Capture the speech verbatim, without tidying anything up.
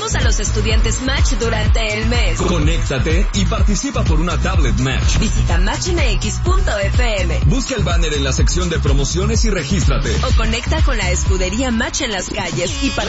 Premiamos a los estudiantes Match durante el mes. Conéctate y participa por una tablet Match. Visita match m x punto f m. Busca el banner en la sección de promociones y regístrate. O conecta con la escudería Match en las calles y participa